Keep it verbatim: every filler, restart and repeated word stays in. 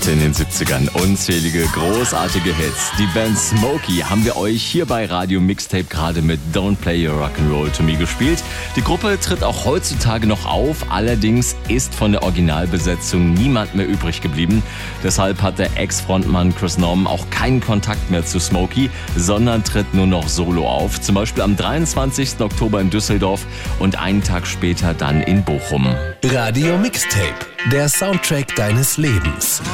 In den siebzigern unzählige großartige Hits. Die Band Smokey haben wir euch hier bei Radio Mixtape gerade mit Don't Play Your Rock'n'Roll to Me gespielt. Die Gruppe tritt auch heutzutage noch auf, allerdings ist von der Originalbesetzung niemand mehr übrig geblieben. Deshalb hat der Ex-Frontmann Chris Norman auch keinen Kontakt mehr zu Smokey, sondern tritt nur noch solo auf. Zum Beispiel am dreiundzwanzigsten Oktober in Düsseldorf und einen Tag später dann in Bochum. Radio Mixtape, der Soundtrack deines Lebens.